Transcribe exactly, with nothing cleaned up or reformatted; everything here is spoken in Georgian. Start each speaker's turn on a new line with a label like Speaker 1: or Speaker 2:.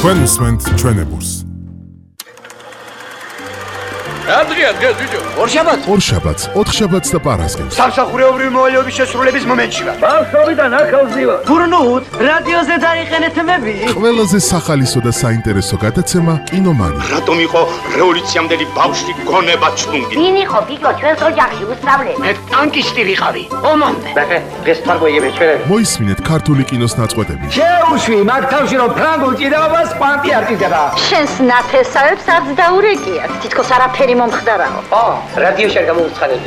Speaker 1: თქვენ უსმენთ ჩვენებურს.
Speaker 2: Adria, დღეს ბიჭო.
Speaker 3: ორშაბათს,
Speaker 1: ორშაბათს, ოთხშაბათს და პარასკევს.
Speaker 3: სამსახურეობრივი მოვალეობის შესრულების მომენტში ვარ.
Speaker 2: ბავშვობიდან ახალზი ვარ.
Speaker 3: გურნუთ, რადიოზე დაიყენეთ მები.
Speaker 1: ყველაზე სახალისო და საინტერესო გადაცემა კინომანი.
Speaker 4: რატომ იყო რევოლუციამდელი ბავშვი გონება ჩლუნგი?
Speaker 5: ვინ იყო ბიჭო ჩვენს ოჯახში უსწავლე?
Speaker 3: მე ტანკისტი ვიყავი.
Speaker 5: ომამდე.
Speaker 3: ბახე, დღეს თვარგოიები ჩვენები.
Speaker 1: მოისმინეთ ქართული კინოს ნაწყვეტები.
Speaker 3: შეუშვი, მაგ თავში რომ ფრანგულ ჭიდაობას პანტი არ ჭიდება.
Speaker 5: შენს ნათესავებს არც დაურეკიათ. თითქოს არაფერი მომხდარაო.
Speaker 3: ო, რადიოში არ გამოვცხადებ.